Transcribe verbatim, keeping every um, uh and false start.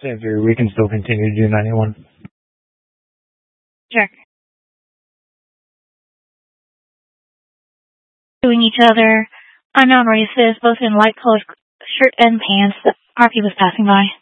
Xavier, we can still continue to do ninety-one. Check. Doing each other. Unknown races, both in light colored shirt and pants. The R P was passing by.